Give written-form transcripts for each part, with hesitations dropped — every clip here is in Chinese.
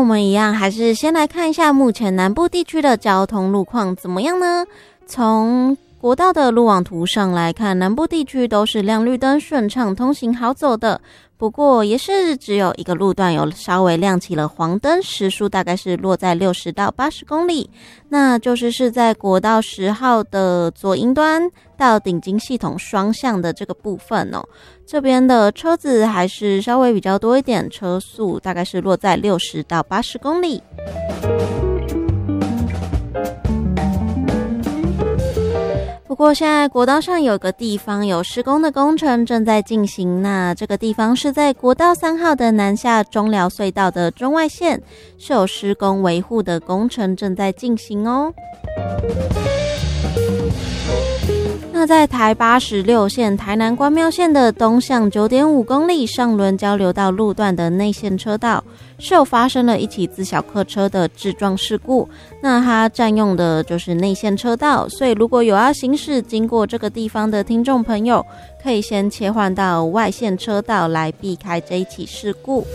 我们一样还是先来看一下目前南部地区的交通路况怎么样呢？从国道的路网图上来看，南部地区都是亮绿灯，顺畅通行好走的。不过也是只有一个路段有稍微亮起了黄灯，时速大概是落在60到80公里，那就是在国道10号的左营端到顶金系统双向的这个部分哦。这边的车子还是稍微比较多一点，车速大概是落在60到80公里。不过现在国道上有个地方有施工的工程正在进行，那这个地方是在国道3号的南下中寮隧道的中外线，是有施工维护的工程正在进行哦。那在台86线台南关庙线的东向 9.5 公里上轮交流道路段的内线车道，是有发生了一起自小客车的致撞事故，那它占用的就是内线车道，所以如果有要行驶经过这个地方的听众朋友，可以先切换到外线车道来避开这一起事故。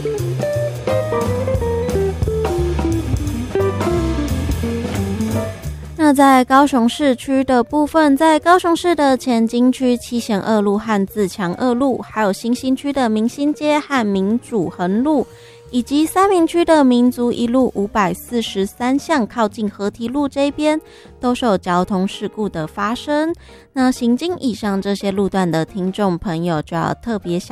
那在高雄市区的部分，在高雄市的前金区七贤二路和自强二路，还有新兴区的明新街和民主横路，以及三民区的民族一路543巷靠近河堤路这边，都是有交通事故的发生。那行经以上这些路段的听众朋友就要特别小